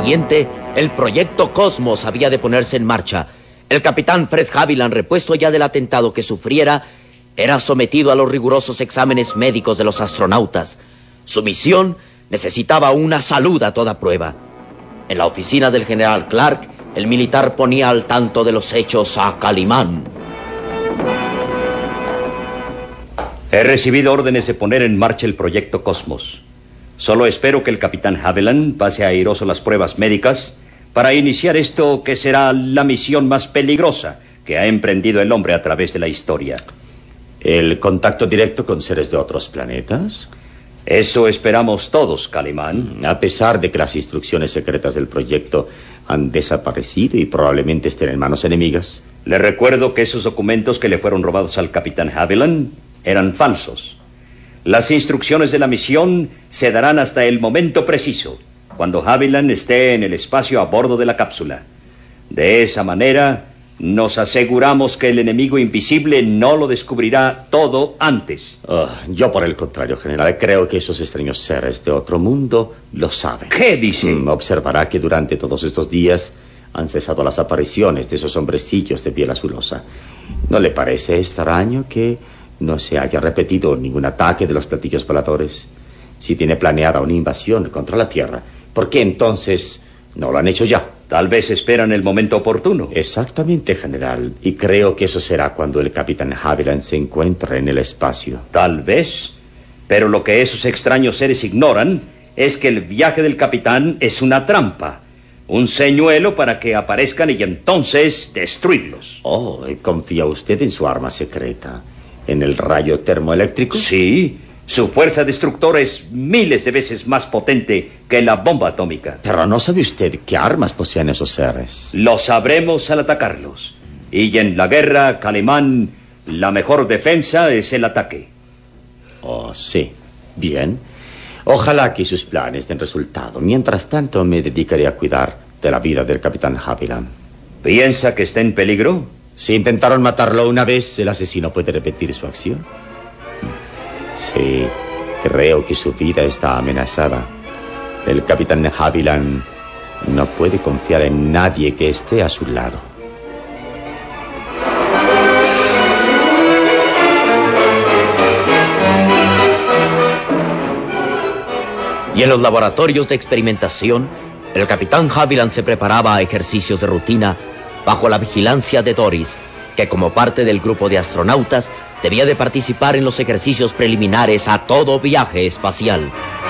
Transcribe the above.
siguiente, el proyecto Cosmos había de ponerse en marcha. El capitán Fred Haviland, repuesto ya del atentado que sufriera, era sometido a los rigurosos exámenes médicos de los astronautas. Su misión necesitaba una salud a toda prueba. En la oficina del general Clark, el militar ponía al tanto de los hechos a Calimán. He recibido órdenes de poner en marcha el proyecto Cosmos. Solo espero que el capitán Haviland pase airoso las pruebas médicas para iniciar esto que será la misión más peligrosa que ha emprendido el hombre a través de la historia. ¿El contacto directo con seres de otros planetas? Eso esperamos todos, Calimán. A pesar de que las instrucciones secretas del proyecto han desaparecido y probablemente estén en manos enemigas. Le recuerdo que esos documentos que le fueron robados al capitán Haviland eran falsos. Las instrucciones de la misión se darán hasta el momento preciso, cuando Haviland esté en el espacio a bordo de la cápsula. De esa manera, nos aseguramos que el enemigo invisible no lo descubrirá todo antes. Yo, por el contrario, general, creo que esos extraños seres de otro mundo lo saben. ¿Qué dice? Observará que durante todos estos días han cesado las apariciones de esos hombrecillos de piel azulosa. ¿No le parece extraño que no se haya repetido ningún ataque de los platillos voladores? Si tiene planeada una invasión contra la Tierra, ¿por qué entonces no lo han hecho ya? Tal vez esperan el momento oportuno. Exactamente, general. Y creo que eso será cuando el capitán Haviland se encuentre en el espacio. Tal vez. Pero lo que esos extraños seres ignoran es que el viaje del capitán es una trampa. Un señuelo para que aparezcan y entonces destruirlos. ¿Confía usted en su arma secreta? ¿En el rayo termoeléctrico? Sí. Su fuerza destructora es miles de veces más potente que la bomba atómica. Pero ¿no sabe usted qué armas poseen esos seres? Lo sabremos al atacarlos. Y en la guerra, Calimán, la mejor defensa es el ataque. Sí. Bien. Ojalá que sus planes den resultado. Mientras tanto, me dedicaré a cuidar de la vida del capitán Haviland. ¿Piensa que está en peligro? Si intentaron matarlo una vez, el asesino puede repetir su acción. Sí, creo que su vida está amenazada. El capitán Haviland no puede confiar en nadie que esté a su lado. Y en los laboratorios de experimentación, el capitán Haviland se preparaba a ejercicios de rutina bajo la vigilancia de Doris, que como parte del grupo de astronautas debía de participar en los ejercicios preliminares a todo viaje espacial.